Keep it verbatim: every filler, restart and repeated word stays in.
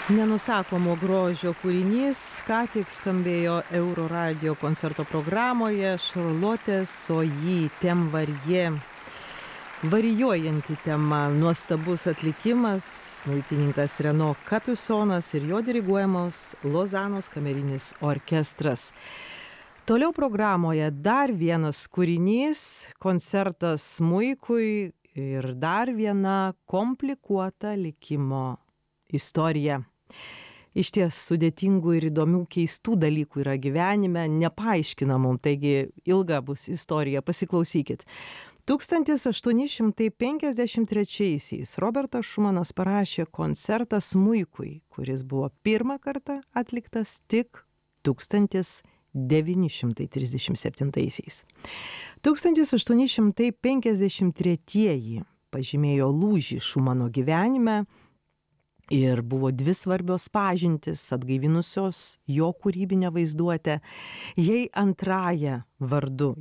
Nenusakomo grožio kūrinys ką tik skambėjo Euroradio koncerto programoje Šarlotės Soji Tem Varie. Varijuojanti tema, nuostabus atlikimas, smuikininkas Reno Kapiusonas ir jo diriguojamos Lozanos kamerinis orkestras. Toliau programoje dar vienas kūrinys, koncertas smuikui ir dar viena komplikuota likimo istorija. Iš ties sudėtingų ir įdomių keistų dalykų yra gyvenime, nepaaiškinamų, taigi ilga bus istorija, pasiklausykit. tūkstantis aštuoni šimtai penkiasdešimt trečiaisiais Robertas Šumanas parašė koncertą smuikui, kuris buvo pirmą kartą atliktas tik tūkstantis devyni šimtai trisdešimt septintaisiais. tūkstantis aštuoni šimtai penkiasdešimt tretieji pažymėjo lūžį Šumano gyvenime ir buvo dvi svarbios pažintys atgaivinusios jo kūrybinę vaizduotę. Jei antrąją vardu